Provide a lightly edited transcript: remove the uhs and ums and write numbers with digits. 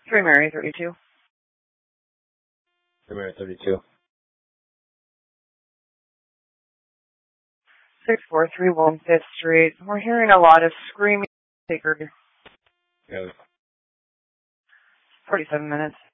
3 Mary 32. 3 Mary 32. 6431 5th Street. We're hearing a lot of screaming. Taker. Yeah. 47 minutes.